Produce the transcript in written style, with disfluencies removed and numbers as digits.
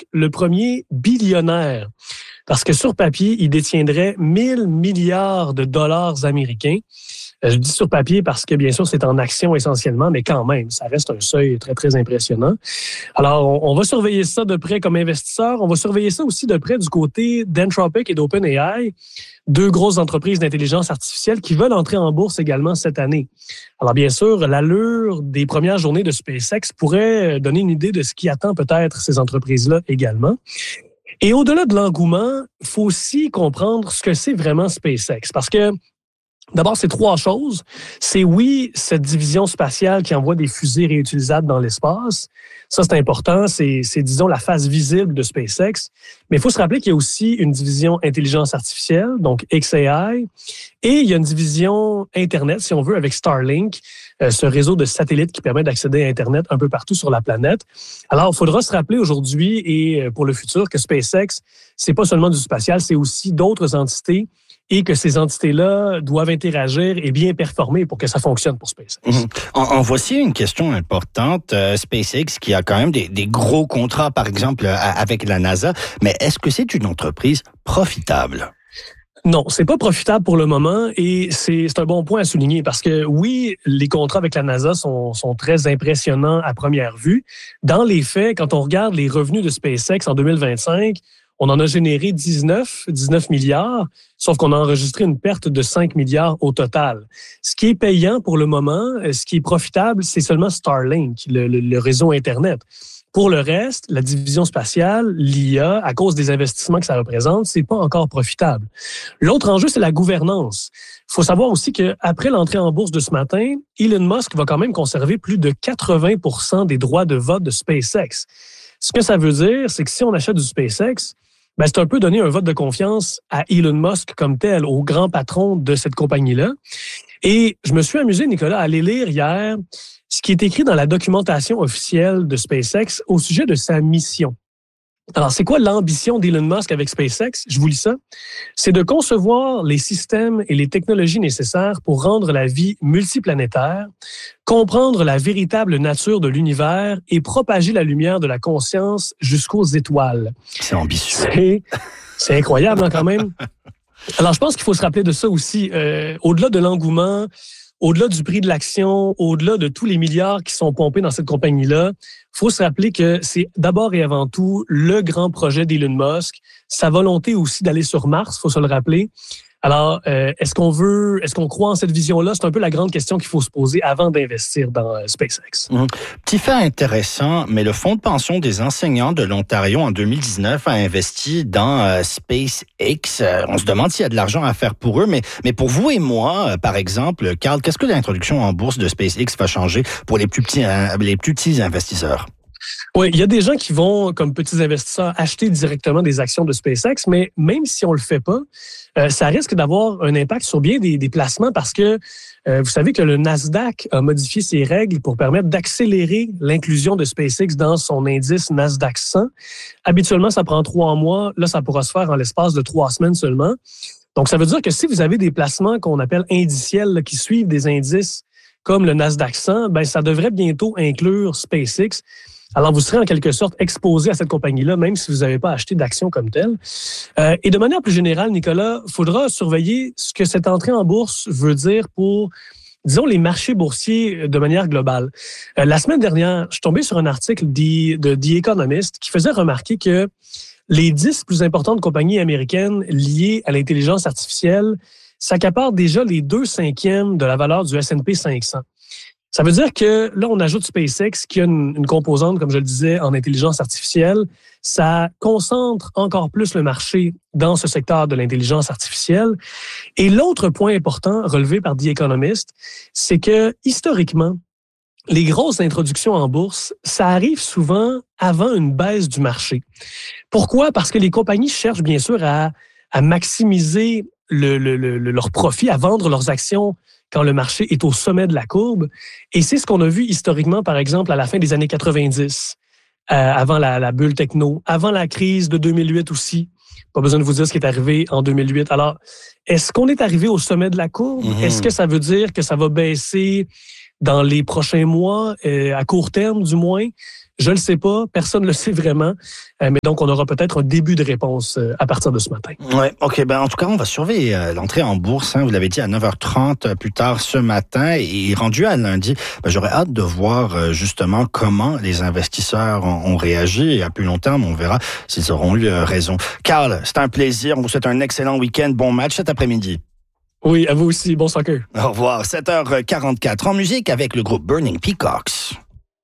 le premier billionnaire. Parce que sur papier, il détiendrait 1000 milliards de dollars américains. Je dis sur papier parce que, bien sûr, c'est en action essentiellement, mais quand même, ça reste un seuil très, très impressionnant. Alors, on va surveiller ça de près comme investisseur. On va surveiller ça aussi de près du côté d'Anthropic et d'OpenAI, deux grosses entreprises d'intelligence artificielle qui veulent entrer en bourse également cette année. Alors, bien sûr, l'allure des premières journées de SpaceX pourrait donner une idée de ce qui attend peut-être ces entreprises-là également. Et au-delà de l'engouement, il faut aussi comprendre ce que c'est vraiment SpaceX. Parce que d'abord, c'est trois choses. C'est oui, cette division spatiale qui envoie des fusées réutilisables dans l'espace. Ça, c'est important. C'est, disons, la face visible de SpaceX. Mais il faut se rappeler qu'il y a aussi une division intelligence artificielle, donc xAI, et il y a une division Internet, si on veut, avec Starlink, ce réseau de satellites qui permet d'accéder à Internet un peu partout sur la planète. Alors, il faudra se rappeler aujourd'hui et pour le futur que SpaceX, c'est pas seulement du spatial, c'est aussi d'autres entités et que ces entités-là doivent interagir et bien performer pour que ça fonctionne pour SpaceX. En voici une question importante. SpaceX qui a quand même des gros contrats, par exemple, avec la NASA, mais est-ce que c'est une entreprise profitable? Non, c'est pas profitable pour le moment et c'est un bon point à souligner parce que oui, les contrats avec la NASA sont très impressionnants à première vue. Dans les faits, quand on regarde les revenus de SpaceX en 2025, on en a généré 19 milliards, sauf qu'on a enregistré une perte de 5 milliards au total. Ce qui est payant pour le moment, ce qui est profitable, c'est seulement Starlink, le réseau Internet. Pour le reste, la division spatiale, l'IA, à cause des investissements que ça représente, c'est pas encore profitable. L'autre enjeu, c'est la gouvernance. Il faut savoir aussi qu'après l'entrée en bourse de ce matin, Elon Musk va quand même conserver plus de 80% des droits de vote de SpaceX. Ce que ça veut dire, c'est que si on achète du SpaceX, ben, c'est un peu donner un vote de confiance à Elon Musk comme tel, au grand patron de cette compagnie-là. Et je me suis amusé, Nicolas, à aller lire hier ce qui est écrit dans la documentation officielle de SpaceX au sujet de sa mission. Alors, c'est quoi l'ambition d'Elon Musk avec SpaceX? Je vous lis ça. C'est de concevoir les systèmes et les technologies nécessaires pour rendre la vie multiplanétaire, comprendre la véritable nature de l'univers et propager la lumière de la conscience jusqu'aux étoiles. C'est ambitieux. C'est incroyable, hein, quand même. Alors, je pense qu'il faut se rappeler de ça aussi. Au-delà de l'engouement, au-delà du prix de l'action, au-delà de tous les milliards qui sont pompés dans cette compagnie-là, il faut se rappeler que c'est d'abord et avant tout le grand projet d'Elon Musk, sa volonté aussi d'aller sur Mars, il faut se le rappeler. Alors, est-ce qu'on croit en cette vision-là? C'est un peu la grande question qu'il faut se poser avant d'investir dans SpaceX. Petit fait intéressant, mais le Fonds de pension des enseignants de l'Ontario en 2019 a investi dans SpaceX. On se demande s'il y a de l'argent à faire pour eux, mais pour vous et moi, par exemple, Carl, qu'est-ce que l'introduction en bourse de SpaceX va changer pour les plus petits investisseurs? Oui, il y a des gens qui vont, comme petits investisseurs, acheter directement des actions de SpaceX, mais même si on le fait pas, ça risque d'avoir un impact sur bien des placements parce que vous savez que le Nasdaq a modifié ses règles pour permettre d'accélérer l'inclusion de SpaceX dans son indice Nasdaq 100. Habituellement, ça prend 3 mois. Là, ça pourra se faire en l'espace de 3 semaines seulement. Donc, ça veut dire que si vous avez des placements qu'on appelle indiciels là, qui suivent des indices comme le Nasdaq 100, ben ça devrait bientôt inclure SpaceX. Alors, vous serez en quelque sorte exposé à cette compagnie-là, même si vous n'avez pas acheté d'actions comme telle. Et de manière plus générale, Nicolas, il faudra surveiller ce que cette entrée en bourse veut dire pour, disons, les marchés boursiers de manière globale. La semaine dernière, je suis tombé sur un article de The Economist qui faisait remarquer que les 10 plus importantes compagnies américaines liées à l'intelligence artificielle s'accaparent déjà les 2/5 de la valeur du S&P 500. Ça veut dire que là, on ajoute SpaceX qui a une composante, comme je le disais, en intelligence artificielle. Ça concentre encore plus le marché dans ce secteur de l'intelligence artificielle. Et l'autre point important relevé par The Economist, c'est que historiquement, les grosses introductions en bourse, ça arrive souvent avant une baisse du marché. Pourquoi? Parce que les compagnies cherchent bien sûr à maximiser leur profit, à vendre leurs actions quand le marché est au sommet de la courbe. Et c'est ce qu'on a vu historiquement, par exemple, à la fin des années 90, avant la bulle techno, avant la crise de 2008 aussi. Pas besoin de vous dire ce qui est arrivé en 2008. Alors, est-ce qu'on est arrivé au sommet de la courbe? Est-ce que ça veut dire que ça va baisser dans les prochains mois, à court terme du moins? Je le sais pas, personne ne le sait vraiment, mais donc on aura peut-être un début de réponse à partir de ce matin. Ouais, OK. En tout cas, on va surveiller l'entrée en bourse. Vous l'avez dit à 9h30 plus tard ce matin. Et rendu à lundi, j'aurais hâte de voir justement comment les investisseurs ont réagi. Et à plus long terme, on verra s'ils auront eu raison. Carl, c'est un plaisir. On vous souhaite un excellent week-end. Bon match cet après-midi. Oui, à vous aussi. Bon soccer. Au revoir. 7h44 en musique avec le groupe Burning Peacocks.